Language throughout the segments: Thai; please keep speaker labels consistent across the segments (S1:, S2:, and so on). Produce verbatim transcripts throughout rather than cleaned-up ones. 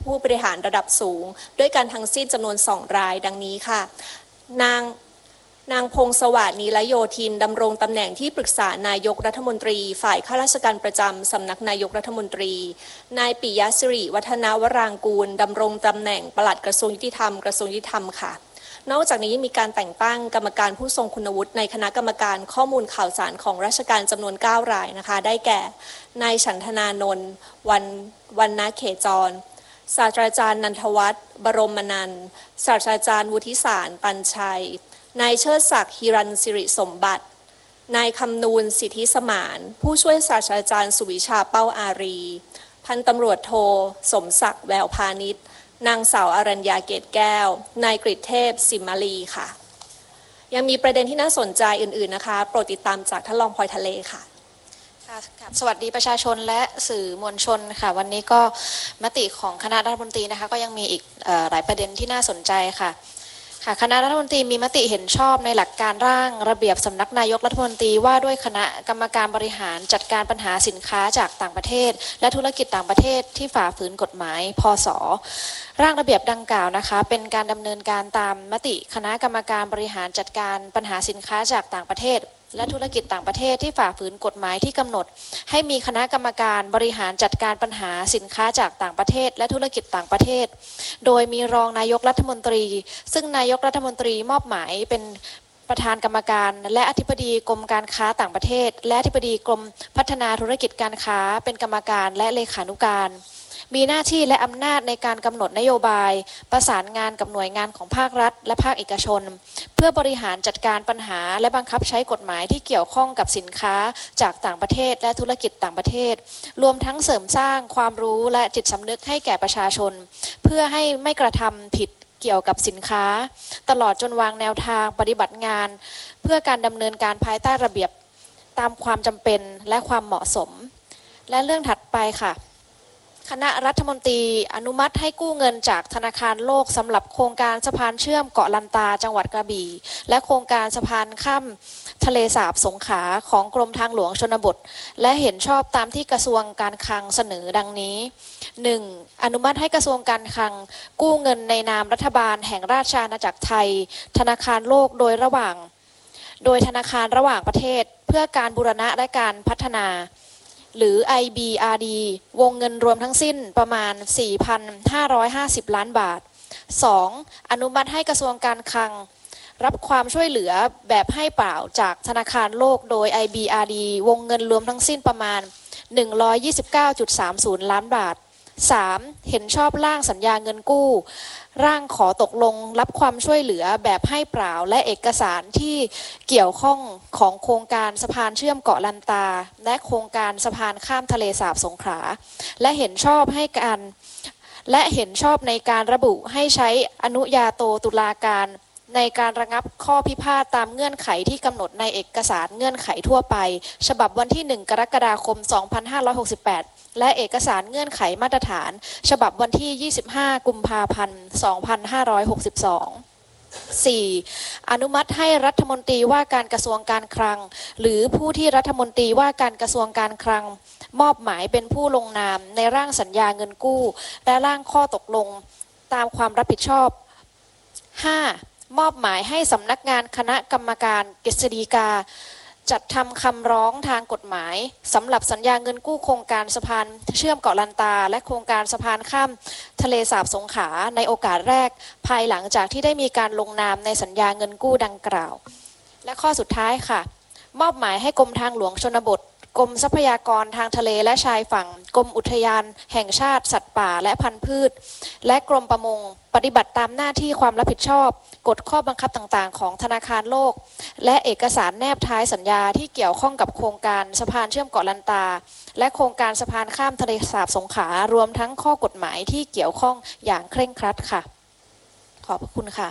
S1: ผู้บริหารระดับสูงด้วยกันทั้งสิ้นจำนวนสองรายดังนี้ค่ะนางนางพงศวาสนีละโยธินดำรงตำแหน่งที่ปรึกษานายกรัฐมนตรีฝ่ายข้าราชการประจำสำนักนายกรัฐมนตรีนายปิยะสิริวัฒนวรางกูลดำรงตำแหน่งปลัดกระทรวงยุติธรรมกระทรวงยุติธรรมค่ะนอกจากนี้มีการแต่งตั้งกรรมการผู้ทรงคุณวุฒิในคณะกรรมการข้อมูลข่าวสารของราชการจำนวนเก้ารายนะคะได้แก่นายฉันทนานนท์วันวันนะเขจรศาสตราจารย์นันทวัฒน์บรมนันท์ศาสตราจารย์วุฒิสารปัญชัยนายเชิดศักดิ์ฮิรัญสิริสมบัตินายคำนูนสิทธิสมานผู้ช่วยศาสตราจารย์สุวิชาเป้าอารีพันตำรวจโทสมศักดิ์แววพาณิชย์นางสาวอรัญญาเกตแก้วนายกฤษเทพสิมาลีค่ะยังมีประเด็นที่น่าสนใจอื่นๆนะคะโปรดติดตามจากท่านรองพลอยทะเลค่ะ
S2: สวัสดีประชาชนและสื่อมวลชนค่ะวันนี้ก็มติของคณะรัฐมนตรีนะคะก็ยังมีอีกหลายประเด็นที่น่าสนใจค่ะคณะรัฐมนตรีมีมติเห็นชอบในหลักการร่างระเบียบสำนักนายกรัฐมนตรีว่าด้วยคณะกรรมการบริหารจัดการปัญหาสินค้าจากต่างประเทศและธุรกิจต่างประเทศที่ฝ่าฝืนกฎหมายพ.ศ.ร่างระเบียบดังกล่าวนะคะเป็นการดำเนินการตามมติคณะกรรมการบริหารจัดการปัญหาสินค้าจากต่างประเทศและธุรกิจต่างประเทศที่ฝ่าฝืนกฎหมายที่กำหนดให้มีคณะกรรมการบริหารจัดการปัญหาสินค้าจากต่างประเทศและธุรกิจต่างประเทศโดยมีรองนายกรัฐมนตรีซึ่งนายกรัฐมนตรีมอบหมายเป็นประธานกรรมการและอธิบดีกรมการค้าต่างประเทศและอธิบดีกรมพัฒนาธุรกิจการค้าเป็นกรรมการและเลขานุการมีหน้าที่และอำนาจในการกำหนดนโยบายประสานงานกับหน่วยงานของภาครัฐและภาคเอกชนเพื่อบริหารจัดการปัญหาและบังคับใช้กฎหมายที่เกี่ยวข้องกับสินค้าจากต่างประเทศและธุรกิจต่างประเทศรวมทั้งเสริมสร้างความรู้และจิตสำนึกให้แก่ประชาชนเพื่อให้ไม่กระทำผิดเกี่ยวกับสินค้าตลอดจนวางแนวทางปฏิบัติงานเพื่อการดำเนินการภายใต้ระเบียบตามความจำเป็นและความเหมาะสมและเรื่องถัดไปค่ะคณะรัฐมนตรีอนุมัติให้กู้เงินจากธนาคารโลกสำหรับโครงการสะพานเชื่อมเกาะลันตาจังหวัดกระบี่และโครงการสะพานข้ามทะเลสาบสงขลาของกรมทางหลวงชนบทและเห็นชอบตามที่กระทรวงการคลังเสนอดังนี้ หนึ่ง. อนุมัติให้กระทรวงการคลังกู้เงินในนามรัฐบาลแห่งราชอาณาจักรไทยธนาคารโลกโดยระหว่างโดยธนาคารระหว่างประเทศเพื่อการบูรณะและการพัฒนาหรือ ไอ บี อาร์ ดี วงเงินรวมทั้งสิ้นประมาณ สี่พันห้าร้อยห้าสิบ ล้านบาท สอง. อนุมัติให้กระทรวงการคลังรับความช่วยเหลือแบบให้เปล่าจากธนาคารโลกโดย ไอ บี อาร์ ดี วงเงินรวมทั้งสิ้นประมาณ หนึ่งร้อยยี่สิบเก้าจุดสามศูนย์ ล้านบาท สาม. เห็นชอบร่างสัญญาเงินกู้ร่างขอตกลงรับความช่วยเหลือแบบให้เปล่าและเอกสารที่เกี่ยวข้องของโครงการสะพานเชื่อมเกาะลันตาและโครงการสะพานข้ามทะเลสาบสงขลาและเห็นชอบให้การและเห็นชอบในการระบุให้ใช้อนุญาโตตุลาการในการระงับข้อพิพาทตามเงื่อนไขที่กำหนดในเอกสารเงื่อนไขทั่วไปฉบับวันที่หนึ่งกรกฎาคมสองพันห้าร้อยหกสิบแปดและเอกสารเงื่อนไขมาตรฐานฉบับวันที่ยี่สิบห้ากุมภาพันธ์สองพันห้าร้อยหกสิบสอง สี่. อนุมัติให้รัฐมนตรีว่าการกระทรวงการคลังหรือผู้ที่รัฐมนตรีว่าการกระทรวงการคลังมอบหมายเป็นผู้ลงนามในร่างสัญญาเงินกู้และร่างข้อตกลงตามความรับผิดชอบ ห้า. มอบหมายให้สำนักงานคณะกรรมการกฤษฎีกาจัดทำคำร้องทางกฎหมายสำหรับสัญญาเงินกู้โครงการสะพานเชื่อมเกาะลันตาและโครงการสะพานข้ามทะเลสาบสงขลาในโอกาสแรกภายหลังจากที่ได้มีการลงนามในสัญญาเงินกู้ดังกล่าวและข้อสุดท้ายค่ะมอบหมายให้กรมทางหลวงชนบทกรมทรัพยากรทางทะเลและชายฝั่งกรมอุทยานแห่งชาติสัตว์ป่าและพันธุ์พืชและกรมประมงปฏิบัติตามหน้าที่ความรับผิดชอบกฎข้อบังคับต่างๆของธนาคารโลกและเอกสารแนบท้ายสัญญาที่เกี่ยวข้องกับโครงการสะพานเชื่อมเกาะลันตาและโครงการสะพานข้ามทะเลสาบสงขลารวมทั้งข้อกฎหมายที่เกี่ยวข้องอย่างเคร่งครัดค่ะขอบคุณค่ะ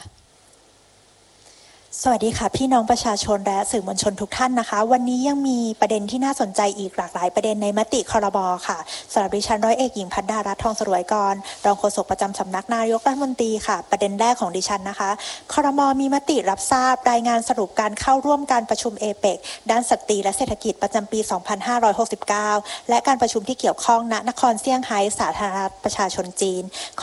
S3: สวัสดีค่ะพี่น้องประชาชนและสื่อมวลชนทุกท่านนะคะวันนี้ยังมีประเด็นที่น่าสนใจอีกหลากหลายประเด็นในมติครบ.ค่ะสำหรับดิฉันร้อยเอกหญิงพัฒดารัตน์ทองสรวยกรรองโฆษกประจำสำนักนายกรัฐมนตรีค่ะประเด็นแรกของดิฉันนะคะครม.มีมติรับทราบรายงานสรุปการเข้าร่วมการประชุมเอเปกด้านสตรีและเศรษฐกิจประจำปีสองพันห้าร้อยหกสิบเก้าและการประชุมที่เกี่ยวข้องณนครเซี่ยงไฮ้สาธารณรัฐประชาชนจีน